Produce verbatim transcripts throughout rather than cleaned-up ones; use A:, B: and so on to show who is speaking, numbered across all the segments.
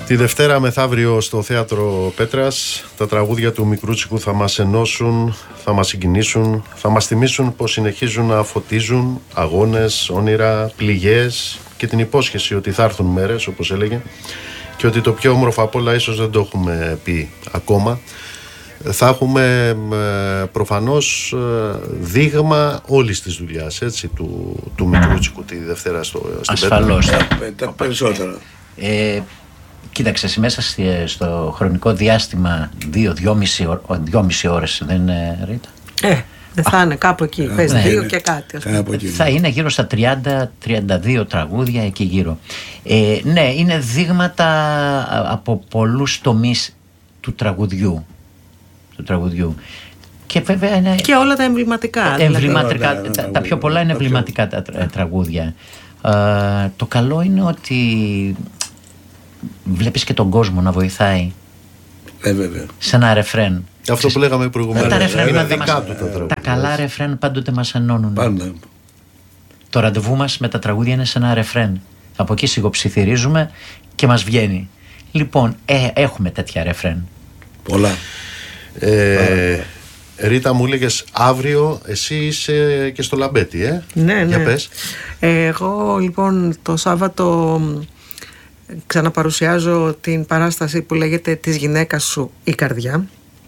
A: Τη Δευτέρα μεθαύριο στο Θέατρο Πέτρας τα τραγούδια του Μικρούτσικου θα μας ενώσουν, θα μας συγκινήσουν, θα μας θυμίσουν πως συνεχίζουν να φωτίζουν αγώνες, όνειρα, πληγές και την υπόσχεση ότι θα έρθουν μέρες, όπως έλεγε, και ότι το πιο όμορφο απ' όλα ίσως δεν το έχουμε πει ακόμα. Θα έχουμε προφανώς δείγμα όλης της δουλειάς, έτσι, του, του Μικρούτσικου τη Δευτέρα στο, στην
B: Ασφαλώς.
A: Πέτρα.
B: Τα, τα περισσότερα. Ε, κοίταξε, μέσα στο χρονικό διάστημα δύο-δυόμιση ώρες, δεν είναι, Ρίτα?
C: Ε, δεν θα είναι κάπου εκεί, ε, πες ναι, δύο και κάτι, ας πούμε.
B: Θα είναι γύρω στα τριάντα με τριάντα δύο τραγούδια εκεί γύρω. Ε, ναι, είναι δείγματα από πολλούς τομείς του τραγουδιού. Του τραγουδιού. Και βέβαια είναι.
C: Και όλα τα εμβληματικά.
B: εμβληματικά δηλαδή. τα, τα πιο πολλά είναι εμβληματικά τα τραγούδια. Ε, το καλό είναι ότι βλέπεις και τον κόσμο να βοηθάει.
D: Ε, βέβαια.
B: Σε ένα ρεφρέν.
A: Αυτό που λέγαμε προηγουμένως.
B: Τα, ρεφρέν,
A: είναι
B: δικά
A: μας,
B: του τα τραγούδια. Τα καλά ρεφρέν πάντοτε μας ενώνουν.
D: Πάντα.
B: Το ραντεβού μας με τα τραγούδια είναι σε ένα ρεφρέν. Από εκεί σιγοψιθυρίζουμε και μας βγαίνει. Λοιπόν, ε, έχουμε τέτοια ρεφρέν.
D: Πολλά.
A: Ε, Ρίτα, μου έλεγες αύριο εσύ είσαι και στο Λαμπέτη, ε?
C: Ναι, ναι.
A: Για πες.
C: Ε, εγώ λοιπόν το Σάββατο ξαναπαρουσιάζω την παράσταση που λέγεται «Της γυναίκας σου η καρδιά».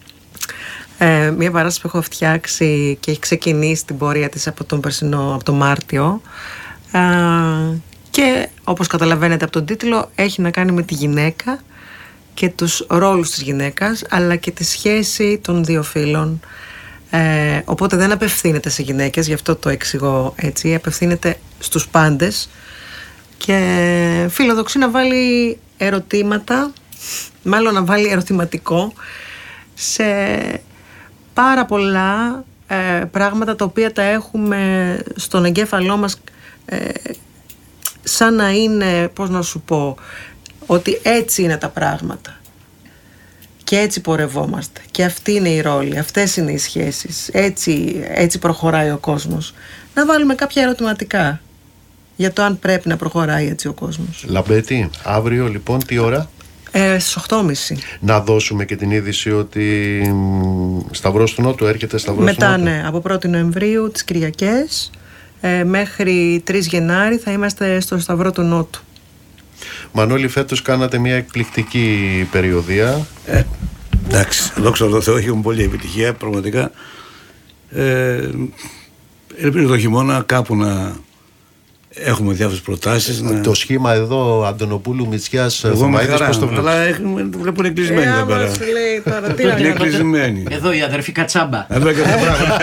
C: Ε, μια παράσταση που έχω φτιάξει και έχει ξεκινήσει την πορεία της από τον περσινό, από τον Μάρτιο, ε, και όπως καταλαβαίνετε από τον τίτλο έχει να κάνει με τη γυναίκα και τους ρόλους της γυναίκας, αλλά και τη σχέση των δύο φύλων. Ε, οπότε δεν απευθύνεται σε γυναίκες, γι' αυτό το εξηγώ έτσι, απευθύνεται στους πάντες και φιλοδοξεί να βάλει ερωτήματα, μάλλον να βάλει ερωτηματικό σε πάρα πολλά ε, πράγματα τα οποία τα έχουμε στον εγκέφαλό μας, ε, σαν να είναι, πώς να σου πω, ότι έτσι είναι τα πράγματα και έτσι πορευόμαστε και αυτή είναι η ρόλη, αυτές είναι οι σχέσεις, έτσι, έτσι προχωράει ο κόσμος. Να βάλουμε κάποια ερωτηματικά για το αν πρέπει να προχωράει έτσι ο κόσμος.
A: Λαμπέτη, αύριο λοιπόν τι ώρα?
C: Ε, στις οκτώ και μισή.
A: Να δώσουμε και την είδηση ότι Σταυρός του Νότου έρχεται Σταυρός
C: Μετά,
A: του Νότου.
C: ναι, από πρώτη Νοεμβρίου τις Κυριακές ε, μέχρι τρεις Γενάρη θα είμαστε στο Σταυρό του Νότου.
D: Μανώλη, φέτος κάνατε μια εκπληκτική περιοδία. Ε, εντάξει, δόξα τω Θεώ, έχουμε πολλή επιτυχία, πραγματικά. Ε, ελπίζω το χειμώνα κάπου να έχουμε διάφορες προτάσεις. Να...
A: Το σχήμα εδώ, Αντωνοπούλου, Μητσιάς,
D: εγώ με χαρά,
A: πώς το βλέπεις?
D: αλλά έχουμε, βλέπουν κλεισμένοι εδώ πέρα. Είναι κλεισμένοι.
B: Εδώ η αδερφή Κατσάμπα.
D: Εδώ και τα πράγματα.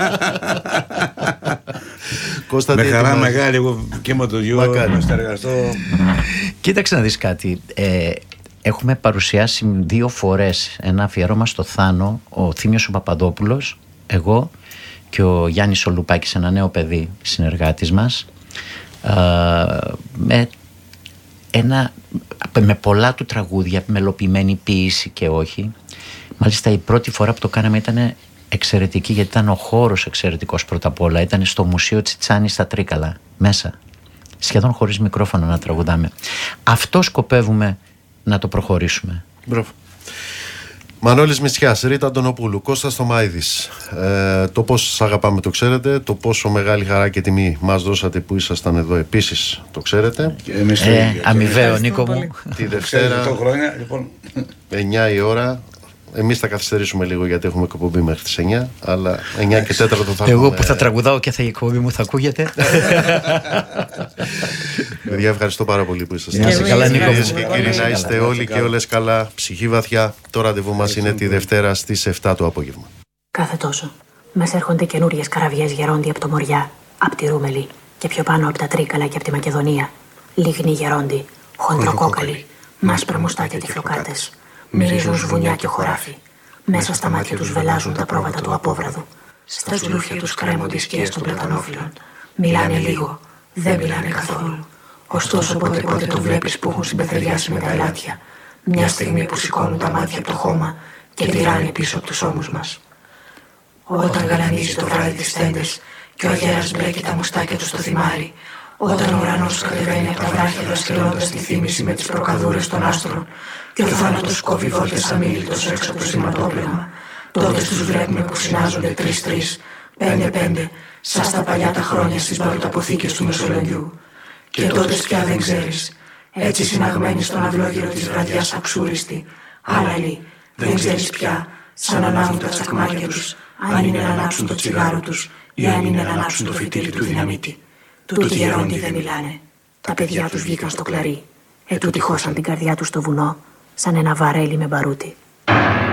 D: Με χαρά μεγάλη, εγώ και με το γιο να συνεργαστώ.
B: Κοίταξε να δεις κάτι. Ε, έχουμε παρουσιάσει δύο φορές ένα αφιέρωμα στο Θάνο, ο Θήμιος ο Παπαδόπουλος, εγώ και ο Γιάννης ο Λουπάκης, ένα νέο παιδί συνεργάτης μας, ε, με, ένα, με πολλά του τραγούδια, μελοποιημένη ποίηση και όχι. Μάλιστα η πρώτη φορά που το κάναμε ήταν εξαιρετική, γιατί ήταν ο χώρος εξαιρετικός πρώτα απ' όλα. Ήταν στο Μουσείο Τσιτσάνη στα Τρίκαλα, μέσα, σχεδόν χωρίς μικρόφωνο να τραγουδάμε. Αυτό σκοπεύουμε να το προχωρήσουμε.
A: Μπράβο. Μανώλης Μητσιάς, Ρίτα Αντωνοπούλου, Κώστας Θωμαίδης. Ε, το πώς σας αγαπάμε το ξέρετε, το πόσο μεγάλη χαρά και τιμή μας δώσατε που ήσασταν εδώ επίσης το ξέρετε.
B: Ε, αμοιβαίο, Νίκο μου.
A: Τη Δευτέρα,
D: χρόνια, λοιπόν.
A: εννιά η ώρα. Εμείς θα καθυστερήσουμε λίγο γιατί έχουμε εκπομπή μέχρι τις εννιά, αλλά εννιά και τέσσερα θα
B: Εγώ
A: έχουμε...
B: που θα τραγουδάω και θα η εκπομπή μου θα ακούγεται.
A: Παιδιά, ευχαριστώ πάρα πολύ που ήσασταν.
B: Να είστε καλά, Νίκο μου.
A: Και κύριοι, να είστε όλοι και όλες καλά, ψυχή βαθιά. Το ραντεβού μας είναι τη Δευτέρα στις επτά το απόγευμα.
E: Κάθε τόσο μας έρχονται καινούριες καραβιές γερόντι από το Μοριά, από τη Ρούμελη και πιο πάνω από τα Τρίκαλα και από τη Μακεδονία. Λίγνοι γερόντι, χοντροκόκαλοι, μάσπρα μουστάκια τυφλοκάτες. Μυρίζουν σβουνιά και χωράφι. Μέσα στα μάτια τους βελάζουν τα πρόβατα του απόβραδου. Στα σλούφια τους κρέμονται οι σκιές των πλατανόφυλλων. Μιλάνε λίγο, δεν μιλάνε καθόλου. Ωστόσο πότε πότε το βλέπεις που έχουν συμπεθεριάσει με τα ελάτια. Μια στιγμή που σηκώνουν τα μάτια από το χώμα και τυράνε πίσω από τους ώμους μας. Όταν γαλανίζει το βράδυ τις τέντες και ο αγέρας μπλέκει τα μουστάκια του στο θυμάρι, Όταν ο ουρανός κατεβαίνει από τα βράχια δρασκελώντας τη θύμηση με τις προκαδούρες των άστρων και ο θάνατος κόβει βόλτες αμήλυτος έξω από το σηματόπλεγμα, τότε τους βλέπουμε που συνάζονται τρεις-τρεις, πέντε-πέντε, σαν στα παλιά τα χρόνια στις μπαλωταποθήκες του Μεσολογγιού. Και τότε πια δεν ξέρεις, έτσι συναγμένοι στον αυλόγυρο της βραδιάς αξούριστη, άλλαλοι, δεν ξέρεις πια, σαν ανάβουν τα τσακμάκια τους, αν είναι να ανάψουν το τσιγάρο τους ή αν είναι να ανάψουν το φυτίλι του δυναμίτη. Τούτοι γερόντοι δεν μιλάνε. Τα παιδιά τους βγήκαν στο κλαρί. Ετούτοι χώσαν την καρδιά τους στο βουνό, σαν ένα βαρέλι με μπαρούτι.